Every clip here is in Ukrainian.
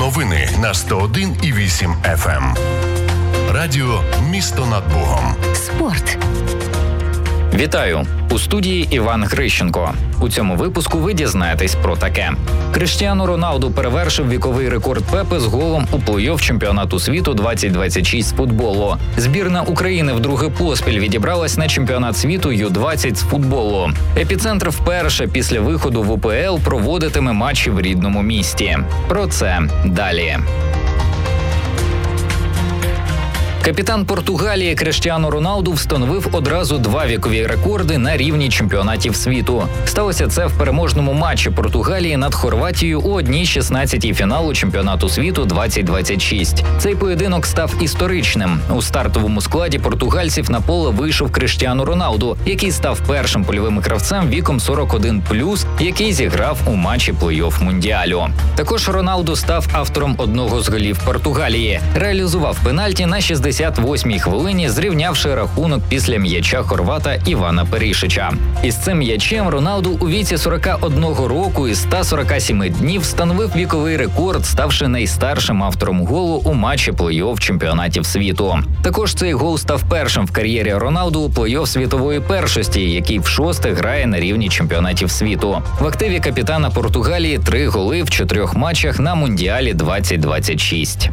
Новини на 101,8 FM. Радіо «Місто над Богом». Спорт. Вітаю! У студії Іван Грищенко. У цьому випуску ви дізнаєтесь про таке. Кріштіану Роналду перевершив віковий рекорд Пепе з голом у плей-офф чемпіонату світу 2026 з футболу. Збірна України вдруге поспіль відібралась на чемпіонат світу Ю-20 з футболу. Епіцентр вперше після виходу в УПЛ проводитиме матчі в рідному місті. Про це далі. Капітан Португалії Кріштіану Роналду встановив одразу два вікові рекорди на рівні чемпіонатів світу. Сталося це в переможному матчі Португалії над Хорватією у 1/16 фіналу чемпіонату світу 2026. Цей поєдинок став історичним. У стартовому складі португальців на поле вийшов Кріштіану Роналду, який став першим польовим гравцем віком 41+, який зіграв у матчі плей-офф Мундіалю. Також Роналду став автором одного з голів Португалії. Реалізував пенальті на 68-й хвилині, зрівнявши рахунок після м'яча хорвата Івана Перішича. Із цим м'ячем Роналду у віці 41 року і 147 днів встановив віковий рекорд, ставши найстаршим автором голу у матчі плей-офф чемпіонатів світу. Також цей гол став першим в кар'єрі Роналду у плей-офф світової першості, який вшосте грає на рівні чемпіонатів світу. В активі капітана Португалії 3 голи в 4 матчах на Мундіалі 2026.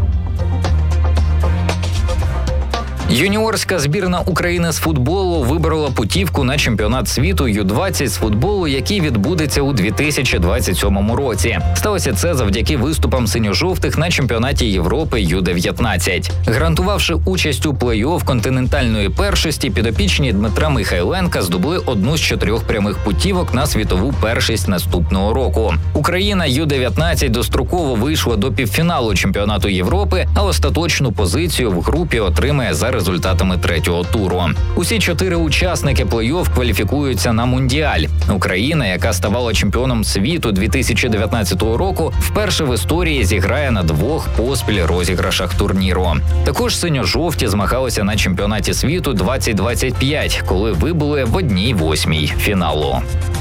Юніорська збірна України з футболу виборола путівку на чемпіонат світу Ю-20 з футболу, який відбудеться у 2027 році. Сталося це завдяки виступам синьо-жовтих на чемпіонаті Європи Ю-19. Гарантувавши участь у плей-офф континентальної першості, підопічні Дмитра Михайленка здобули одну з 4 прямих путівок на світову першість наступного року. Україна Ю-19 достроково вийшла до півфіналу чемпіонату Європи, а остаточну позицію в групі отримає за результатами 3-го туру. Усі 4 учасники плей-офф кваліфікуються на Мундіаль. Україна, яка ставала чемпіоном світу 2019 року, вперше в історії зіграє на 2 поспіль розіграшах турніру. Також синьо-жовті змагалися на чемпіонаті світу 2025, коли вибули в 1/8 фіналу.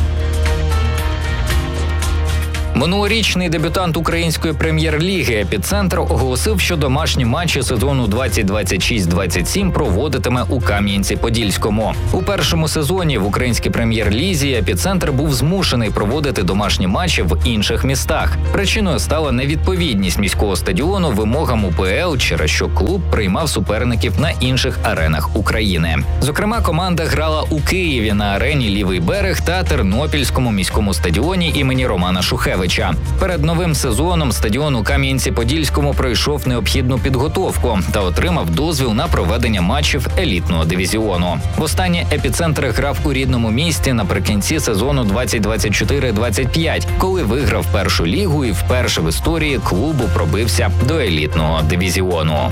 Минулорічний дебютант української прем'єр-ліги «Епіцентр» оголосив, що домашні матчі сезону 2026-27 проводитиме у Кам'янці-Подільському. У першому сезоні в українській прем'єр-лізі «Епіцентр» був змушений проводити домашні матчі в інших містах. Причиною стала невідповідність міського стадіону вимогам УПЛ, через що клуб приймав суперників на інших аренах України. Зокрема, команда грала у Києві на арені «Лівий берег» та Тернопільському міському стадіоні імені Романа Шухевича. Перед новим сезоном стадіон у Кам'янці-Подільському пройшов необхідну підготовку та отримав дозвіл на проведення матчів елітного дивізіону. Востаннє «Епіцентр» грав у рідному місті наприкінці сезону 2024-25, коли виграв першу лігу і вперше в історії клубу пробився до елітного дивізіону.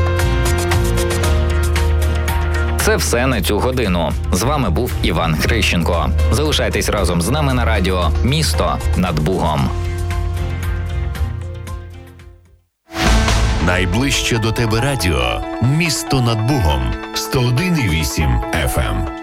Це все на цю годину. З вами був Іван Грищенко. Залишайтесь разом з нами на радіо «Місто над Бугом». Найближче до тебе радіо «Місто над Бугом» 101,8 FM.